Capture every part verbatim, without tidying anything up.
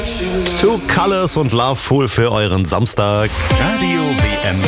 Two Colors und Loveful für euren Samstag. Radio W M W.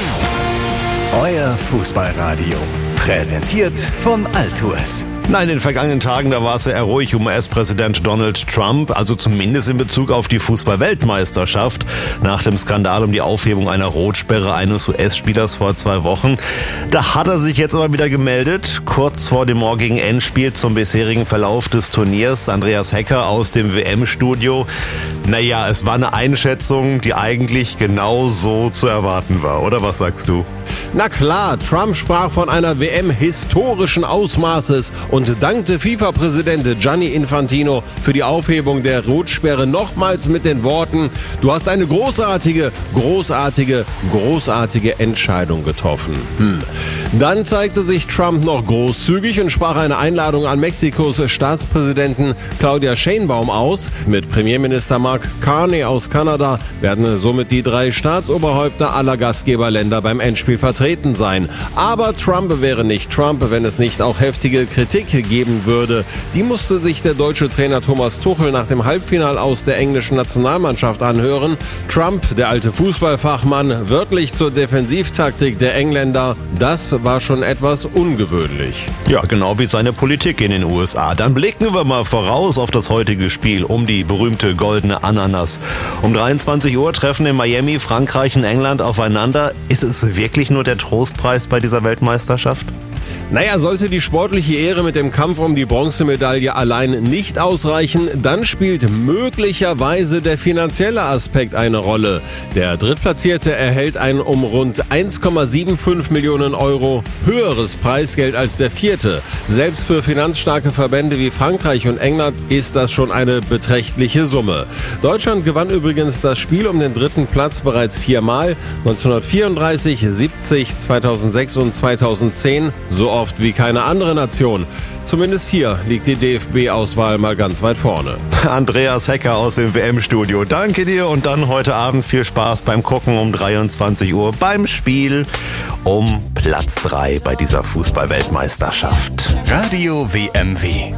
Euer Fußballradio. Präsentiert von Altours. Na, in den vergangenen Tagen, da war es ja eher ruhig um U S-Präsident Donald Trump, also zumindest in Bezug auf die Fußball-Weltmeisterschaft. Nach dem Skandal um die Aufhebung einer Rotsperre eines U S-Spielers vor zwei Wochen. Da hat er sich jetzt aber wieder gemeldet, kurz vor dem morgigen Endspiel zum bisherigen Verlauf des Turniers. Andreas Hecker aus dem W M-Studio. Naja, es war eine Einschätzung, die eigentlich genau so zu erwarten war, oder was sagst du? Na klar, Trump sprach von einer W M historischen Ausmaßes und dankte FIFA-Präsident Gianni Infantino für die Aufhebung der Rotsperre nochmals mit den Worten: Du hast eine großartige, großartige, großartige Entscheidung getroffen. Hm. Dann zeigte sich Trump noch großzügig und sprach eine Einladung an Mexikos Staatspräsidenten Claudia Sheinbaum aus. Mit Premierminister Mark Carney aus Kanada werden somit die drei Staatsoberhäupter aller Gastgeberländer beim Endspiel vertreten sein. Aber Trump wäre nicht Trump, wenn es nicht auch heftige Kritik geben würde. Die musste sich der deutsche Trainer Thomas Tuchel nach dem Halbfinal aus der englischen Nationalmannschaft anhören. Trump, der alte Fußballfachmann, wörtlich zur Defensivtaktik der Engländer. Das war schon etwas ungewöhnlich. Ja, genau wie seine Politik in den U S A. Dann blicken wir mal voraus auf das heutige Spiel um die berühmte goldene Ananas. Um dreiundzwanzig Uhr treffen in Miami Frankreich und England aufeinander. Ist es wirklich nur der Trostpreis bei dieser Weltmeisterschaft? Naja, sollte die sportliche Ehre mit dem Kampf um die Bronzemedaille allein nicht ausreichen, dann spielt möglicherweise der finanzielle Aspekt eine Rolle. Der Drittplatzierte erhält ein um rund eins Komma fünfundsiebzig Millionen Euro höheres Preisgeld als der Vierte. Selbst für finanzstarke Verbände wie Frankreich und England ist das schon eine beträchtliche Summe. Deutschland gewann übrigens das Spiel um den dritten Platz bereits viermal, neunzehnhundertvierunddreißig, siebzig, zweitausendsechs und zweitausendzehn. So oft wie keine andere Nation. Zumindest hier liegt die D F B-Auswahl mal ganz weit vorne. Andreas Hecker aus dem W M-Studio. Danke dir und dann heute Abend viel Spaß beim Gucken um dreiundzwanzig Uhr beim Spiel um Platz drei bei dieser Fußball-Weltmeisterschaft. Radio W M W.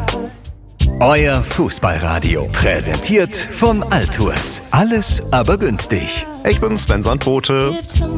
Euer Fußballradio. Präsentiert von Altours. Alles aber günstig. Ich bin Sven Sandbote.